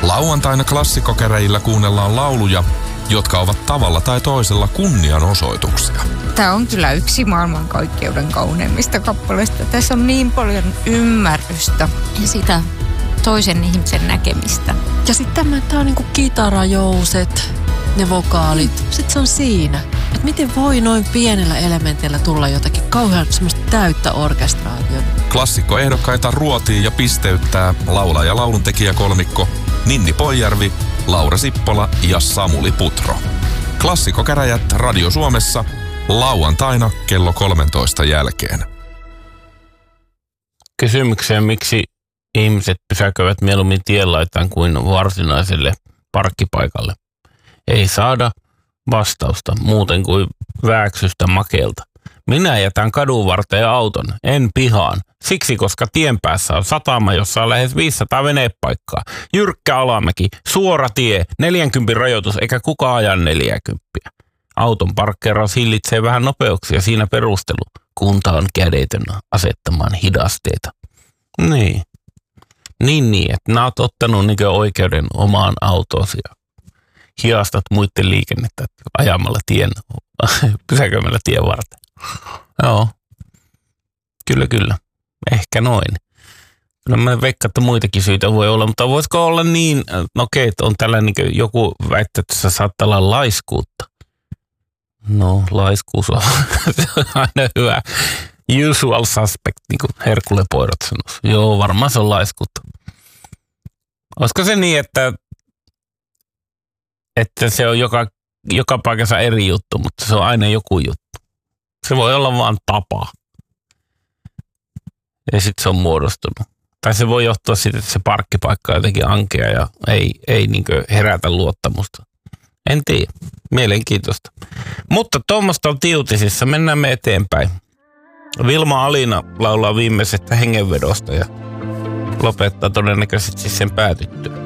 Lauantaina klassikkokäräjillä kuunnellaan lauluja, jotka ovat tavalla tai toisella kunnianosoituksia. Tämä on kyllä yksi maailmankaikkeuden kauneimmista kappaleista. Tässä on niin paljon ymmärrystä ja sitä toisen ihmisen näkemistä. Ja sitten tämä on niinku kitarajouset, ne vokaalit. Sitten se on siinä, että miten voi noin pienellä elementillä tulla jotakin kauhean semmoista täyttä orkestraatiota. Klassikkoehdokkaita ruotii ja pisteyttää laulaja lauluntekijäkolmikko Ninni Poijärvi, Laura Sippola ja Samuli Putro. Klassikkokäräjät Radio Suomessa lauantaina kello 13 jälkeen. Kysymykseen, miksi ihmiset pysäköivät mieluummin tienlaitaan kuin varsinaiselle parkkipaikalle. Ei saada vastausta muuten kuin vääksystä makeelta. Minä jätän kadun varteen auton, en pihaan. Siksi, koska tien päässä on satama, jossa on lähes 500 venepaikkaa. Jyrkkä alamäki, suora tie, 40 rajoitus eikä kukaan aja 40. Auton parkkeeraus hillitsee vähän nopeuksia, siinä perustelu. Kunta on kädetön asettamaan hidasteita. Niin, että nää oot ottanut niin oikeuden omaan autoosi ja hiastat muiden liikennettä ajamalla pysäköimällä tien varten. Joo, kyllä. Ehkä noin. Kyllä mä veikkaan, että muitakin syitä voi olla, mutta voisiko olla niin, okei, että on tällainen niin joku väittää, että se saattaa olla laiskuutta. No, laiskuus on, se on aina hyvä. Usual suspect, niin kuin Herkule Poirot sanoisi. Joo, varmaan se on laiskuutta. Olisiko se niin, että se on joka paikassa eri juttu, mutta se on aina joku juttu. Se voi olla vaan tapa. Ja sitten se on muodostunut. Tai se voi johtua siitä, että se parkkipaikka on jotenkin ankea ja ei niin herätä luottamusta. En tiedä. Mielenkiintoista. Mutta tuommoista on Tiutisissa. Mennään me eteenpäin. Vilma Alina laulaa viimeisestä hengenvedosta ja lopettaa todennäköisesti sen päätyttyä.